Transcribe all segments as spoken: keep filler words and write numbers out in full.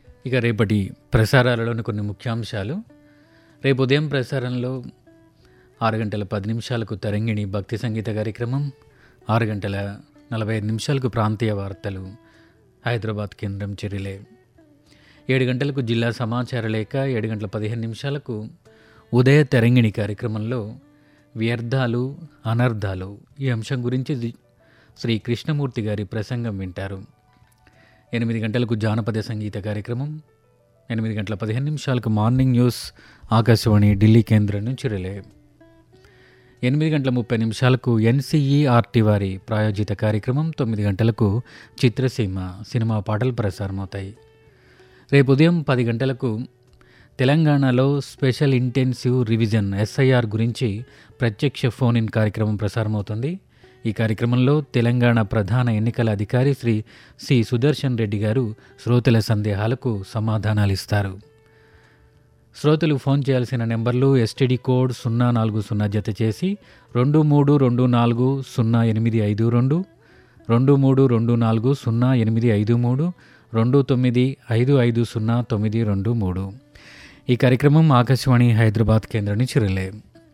ఇక రేపటి ప్రసారాలలోని కొన్ని ముఖ్యాంశాలు. రేపు ఉదయం ప్రసారంలో ఆరు గంటల పది నిమిషాలకు తరంగిణి భక్తి సంగీత కార్యక్రమం, ఆరు గంటల నలభై ఐదు నిమిషాలకు ప్రాంతీయ వార్తలు హైదరాబాద్ కేంద్రం చెరిలే, ఏడు గంటలకు జిల్లా సమాచార లేఖ, ఏడు గంటల పదిహేను నిమిషాలకు ఉదయ తరంగిణి కార్యక్రమంలో వ్యర్థాలు అనర్థాలు ఈ అంశం గురించి శ్రీ కృష్ణమూర్తి గారి ప్రసంగం వింటారు. ఎనిమిది గంటలకు జానపద సంగీత కార్యక్రమం, ఎనిమిది గంటల పదిహేను నిమిషాలకు మార్నింగ్ న్యూస్ ఆకాశవాణి ఢిల్లీ కేంద్రం నుంచి రిలే, ఎనిమిది గంటల ముప్పై నిమిషాలకు ఎన్సీఈఆర్టీ వారి ప్రాయోజిత కార్యక్రమం, తొమ్మిది గంటలకు చిత్రసీమ సినిమా పాటలు ప్రసారమవుతాయి. రేపు ఉదయం పది గంటలకు తెలంగాణలో స్పెషల్ ఇంటెన్సివ్ రివిజన్ ఎస్ఐఆర్ గురించి ప్రత్యక్ష ఫోన్ ఇన్ కార్యక్రమం ప్రసారమవుతుంది. ఈ కార్యక్రమంలో తెలంగాణ ప్రధాన ఎన్నికల అధికారి శ్రీ సి సుదర్శన్ రెడ్డి గారు శ్రోతల సందేహాలకు సమాధానాలు ఇస్తారు. శ్రోతలు ఫోన్ చేయాల్సిన నెంబర్లు ఎస్టీడీ కోడ్ సున్నా నాలుగు సున్నా జత చేసి రెండు మూడు రెండు నాలుగు సున్నా ఎనిమిది ఐదు రెండు, రెండు మూడు రెండు నాలుగు సున్నా ఎనిమిది ఐదు మూడు, రెండు తొమ్మిది ఐదు ఐదు సున్నా తొమ్మిది రెండు మూడు. ఈ కార్యక్రమం ఆకాశవాణి హైదరాబాద్ కేంద్రం నుంచి రిలే.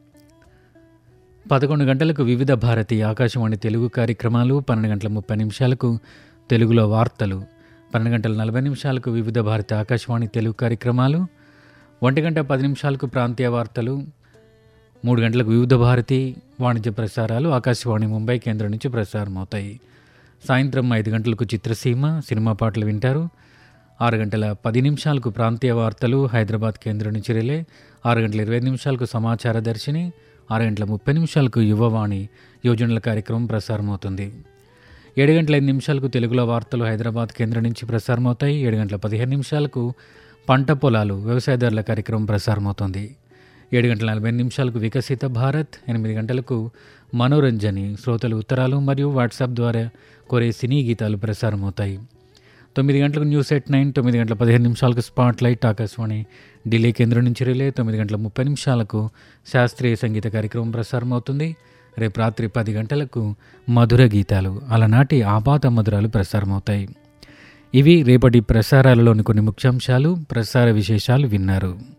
పదకొండు గంటలకు వివిధ భారతి ఆకాశవాణి తెలుగు కార్యక్రమాలు, పన్నెండు గంటల ముప్పై నిమిషాలకు తెలుగులో వార్తలు, పన్నెండు గంటల నలభై నిమిషాలకు వివిధ భారతి ఆకాశవాణి తెలుగు కార్యక్రమాలు, ఒంటి గంట పది నిమిషాలకు ప్రాంతీయ వార్తలు, మూడు గంటలకు వివిధ భారతి వాణిజ్య ప్రసారాలు ఆకాశవాణి ముంబై కేంద్రం నుంచి ప్రసారం అవుతాయి. సాయంత్రం ఐదు గంటలకు చిత్రసీమ సినిమా పాటలు వింటారు. ఆరు గంటల పది నిమిషాలకు ప్రాంతీయ వార్తలు హైదరాబాద్ కేంద్రం నుంచి రిలే, ఆరు గంటల ఇరవై నిమిషాలకు సమాచార దర్శిని, ఆరు గంటల ముప్పై నిమిషాలకు యువవాణి యోజనల కార్యక్రమం ప్రసారమవుతుంది. ఏడు గంటల ఐదు నిమిషాలకు తెలుగులో వార్తలు హైదరాబాద్ కేంద్రం నుంచి ప్రసారమవుతాయి. ఏడు గంటల పదిహేను నిమిషాలకు పంట పొలాలు వ్యవసాయదారుల కార్యక్రమం ప్రసారమవుతుంది. ఏడు గంటల నలభై నిమిషాలకు వికసిత భారత్, ఎనిమిది గంటలకు మనోరంజని శ్రోతలు ఉత్తరాలు మరియు వాట్సాప్ ద్వారా కోరే సినీ గీతాలు ప్రసారమవుతాయి. తొమ్మిది గంటలకు న్యూస్ ఎట్ నైన్, తొమ్మిది గంటల పదిహేను నిమిషాలకు స్పాట్ లైట్ ఆకాశవాణి ఢిల్లీ కేంద్రం నుంచి రిలే, తొమ్మిది గంటల ముప్పై నిమిషాలకు శాస్త్రీయ సంగీత కార్యక్రమం ప్రసారం అవుతుంది. రేపు రాత్రి పది గంటలకు మధుర గీతాలు అలనాటి ఆపాత మధురాలు ప్రసారమవుతాయి. ఇవి రేపటి ప్రసారాలలోని కొన్ని ముఖ్యాంశాలు. ప్రసార విశేషాలు విన్నారు.